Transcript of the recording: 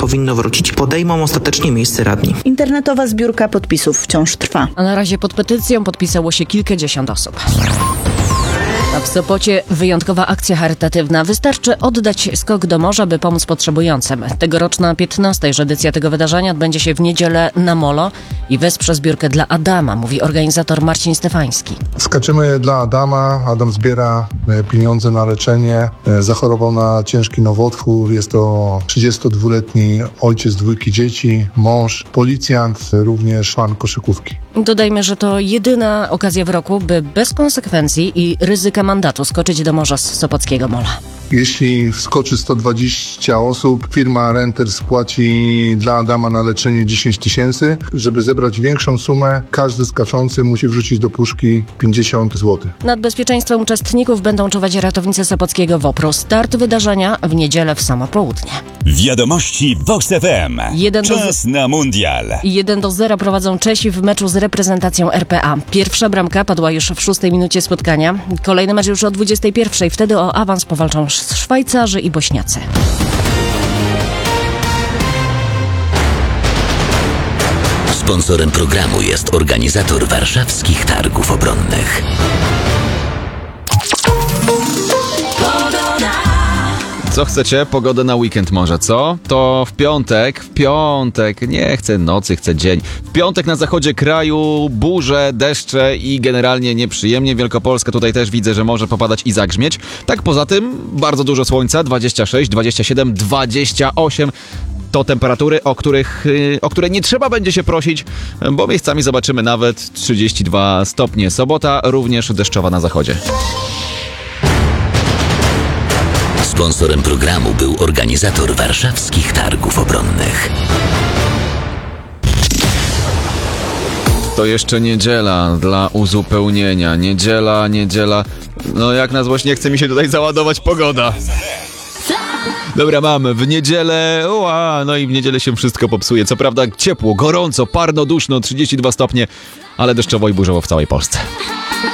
powinno wrócić, podejmą ostatecznie miejsce radni. Internetowa zbiórka podpisów wciąż trwa. A na razie pod petycją podpisało się kilkadziesiąt osób. A w Sopocie wyjątkowa akcja charytatywna. Wystarczy oddać skok do morza, by pomóc potrzebującym. Tegoroczna 15. edycja tego wydarzenia odbędzie się w niedzielę na Molo i wesprze zbiórkę dla Adama, mówi organizator Marcin Stefański. Skaczemy dla Adama. Adam zbiera pieniądze na leczenie. Zachorował na ciężki nowotwór. Jest to 32-letni ojciec 2 dzieci, mąż, policjant, również fan koszykówki. Dodajmy, że to jedyna okazja w roku, by bez konsekwencji i ryzyka mandatu skoczyć do morza z Sopockiego Mola. Jeśli wskoczy 120 osób, firma Renter spłaci dla Adama na leczenie 10 000. Żeby zebrać większą sumę, każdy skaczący musi wrzucić do puszki 50 zł. Nad bezpieczeństwem uczestników będą czuwać ratownicy Sopockiego WOPR-u. Start wydarzenia w niedzielę w samo południe. Wiadomości Vox FM. Czas na mundial. 1-0 prowadzą Czesi w meczu z reprezentacją RPA. Pierwsza bramka padła już w 6 minucie spotkania. Kolejny mecz już o 21. Wtedy o awans powalczą Szwajcarzy i Bośniacy. Sponsorem programu jest organizator warszawskich targów obronnych. Co chcecie? Pogodę na weekend może, co? To w piątek, nie chcę nocy, chcę dzień. W piątek na zachodzie kraju burze, deszcze i generalnie nieprzyjemnie. Wielkopolska tutaj też widzę, że może popadać i zagrzmieć. Tak poza tym bardzo dużo słońca, 26, 27, 28. To temperatury, o które nie trzeba będzie się prosić, bo miejscami zobaczymy nawet 32 stopnie. Sobota również deszczowa na zachodzie. Sponsorem programu był organizator warszawskich targów obronnych. To jeszcze niedziela dla uzupełnienia. Niedziela. No jak na złość nie chce mi się tutaj załadować pogoda. Dobra, mamy w niedzielę, no i w niedzielę się wszystko popsuje. Co prawda ciepło, gorąco, parno, duszno, 32 stopnie, ale deszczowo i burzowo w całej Polsce.